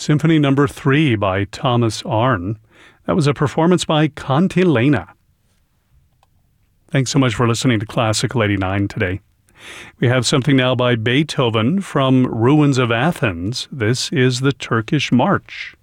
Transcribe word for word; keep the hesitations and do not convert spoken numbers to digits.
Symphony Number Three by Thomas Arne. That was a performance by Cantilena. Thanks so much for listening to Classical eighty-nine today. We have something now by Beethoven from Ruins of Athens. This is the Turkish March.